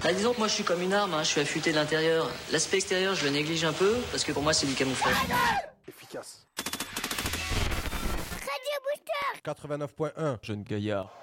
Bah, disons que moi je suis comme une arme, je suis affûté de l'intérieur. L'aspect extérieur je le néglige un peu, parce que pour moi c'est du camouflage. Efficace. Radio Booster 89.1, jeune gaillard.